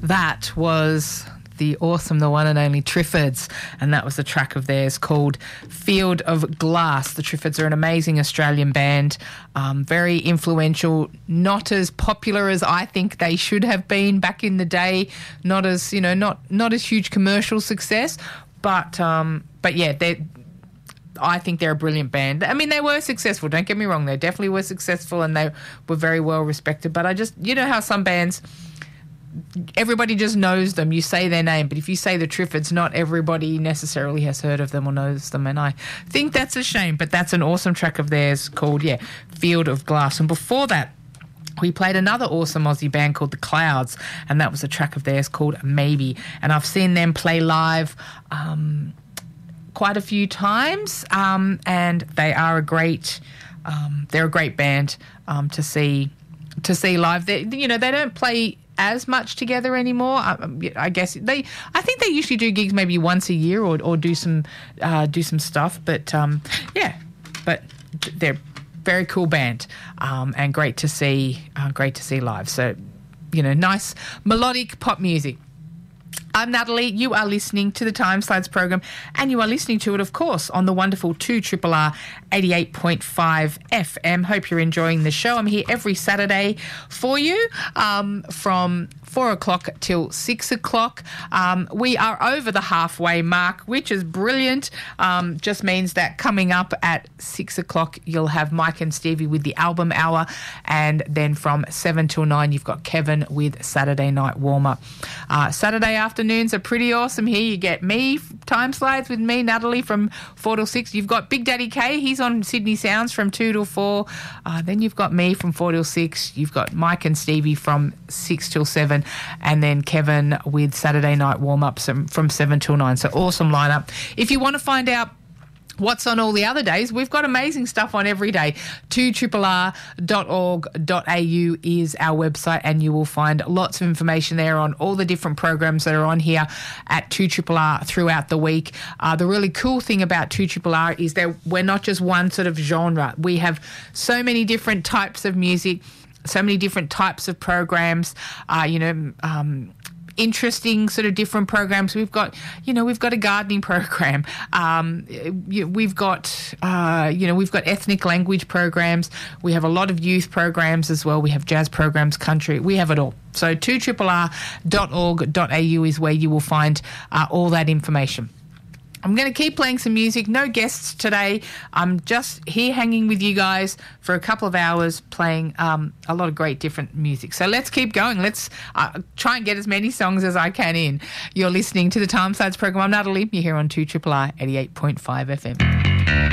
That was the awesome, the one and only Triffids, and that was a track of theirs called Field of Glass. The Triffids are an amazing Australian band, very influential, not as popular as I think they should have been back in the day, not as, not as huge commercial success, but yeah, I think they're a brilliant band. I mean, they were successful, don't get me wrong, they definitely were successful and they were very well respected, but I just, how some bands, everybody just knows them. You say their name, but if you say the Triffids, not everybody necessarily has heard of them or knows them, and I think that's a shame, but that's an awesome track of theirs called, Field of Glass. And before that, we played another awesome Aussie band called The Clouds, and that was a track of theirs called Maybe. And I've seen them play live quite a few times, and they are a great band to see live. They don't play as much together anymore. I guess I think they usually do gigs maybe once a year or do some stuff. But but they're a very cool band and great to see live. So nice melodic pop music. I'm Natalie. You are listening to the Time Slides program, and you are listening to it, of course, on the wonderful 2RRR 88.5 FM. Hope you're enjoying the show. I'm here every Saturday for you from 4 o'clock till 6 o'clock. We are over the halfway mark, which is brilliant. Just means that coming up at 6 o'clock, you'll have Mike and Stevie with the album hour, and then from 7 till 9, you've got Kevin with Saturday Night Warm-Up. Saturday afternoons are pretty awesome here. You get me, Time Slides with me, Natalie, from 4 till 6. You've got Big Daddy K, he's on Sydney Sounds from 2 till 4. Then you've got me from 4 till 6. You've got Mike and Stevie from 6 till 7. And then Kevin with Saturday Night Warm-Ups from 7 till 9. So awesome lineup. If you want to find out what's on all the other days, we've got amazing stuff on every day. 2RRR.org.au is our website, and you will find lots of information there on all the different programs that are on here at 2RRR throughout the week. The really cool thing about 2RRR is that we're not just one sort of genre. We have so many different types of music, so many different types of programs, interesting sort of different programs. We've got a gardening program. We've got ethnic language programs. We have a lot of youth programs as well. We have jazz programs, country. We have it all. So 2RRR.org.au is where you will find all that information. I'm going to keep playing some music. No guests today. I'm just here hanging with you guys for a couple of hours playing a lot of great different music. So let's keep going. Let's try and get as many songs as I can in. You're listening to the Time Slides program. I'm Natalie. You're here on 2RRR 88.5 FM.